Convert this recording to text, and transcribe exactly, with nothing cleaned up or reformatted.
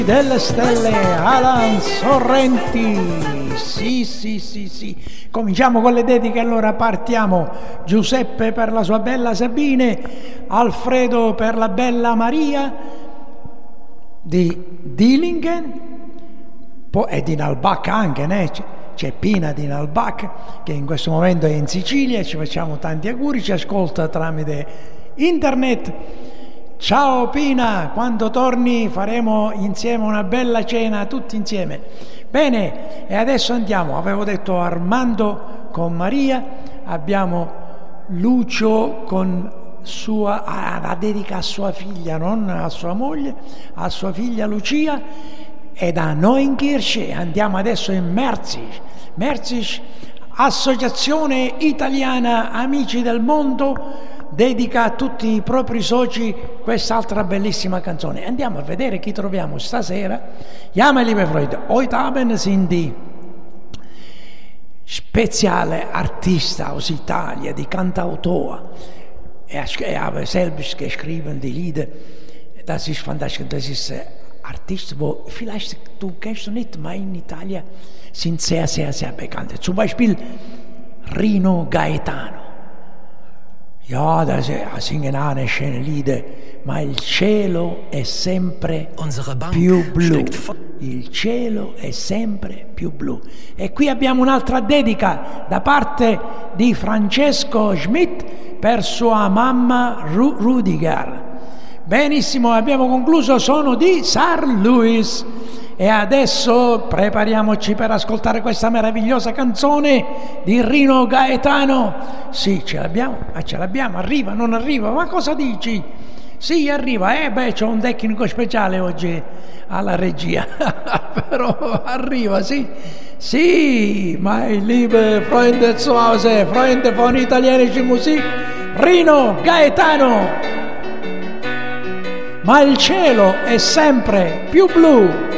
Delle stelle, Alan Sorrenti. Sì, sì, sì, sì. Cominciamo con le dediche, allora partiamo. Giuseppe per la sua bella Sabine, Alfredo per la bella Maria di Dillingen, poi e di Nalbach anche, né? C'è Pina di Nalbach che in questo momento è in Sicilia, ci facciamo tanti auguri, ci ascolta tramite internet. Ciao Pina, quando torni faremo insieme una bella cena tutti insieme. Bene, e adesso andiamo, avevo detto Armando con Maria, abbiamo Lucio con sua, ah, la dedica a sua figlia, non a sua moglie, a sua figlia Lucia, e da Neunkirch andiamo adesso in Merzig. Merzig, Associazione Italiana Amici del Mondo, dedica a tutti i propri soci quest'altra bellissima canzone. Andiamo a vedere chi troviamo stasera. Ja, meine liebe Freunde, heute Abend sind die spezielle Artista aus Italia, die Cantautor. Er, er habe selbst geschrieben, die Lieder. Das ist fantastisch. Das ist äh, Artisten, wo vielleicht du kennst du nicht, aber in Italien sind sehr, sehr, sehr bekannt. Zum Beispiel Rino Gaetano. Ja, da singen eine schöne Lieder, ma il cielo è sempre più blu. Il cielo è sempre più blu. E qui abbiamo un'altra dedica da parte di Francesco Schmidt per sua mamma Ru- Rudiger. Benissimo, abbiamo concluso, sono di Saint Louis. E adesso prepariamoci per ascoltare questa meravigliosa canzone di Rino Gaetano. Sì, ce l'abbiamo, ma ce l'abbiamo, arriva, non arriva, ma cosa dici? Sì, arriva, eh beh, c'ho un tecnico speciale oggi alla regia, però arriva, sì. Sì, meine liebe Freunde zu Hause, Freunde von italienischer Musik, Rino Gaetano. Ma il cielo è sempre più blu.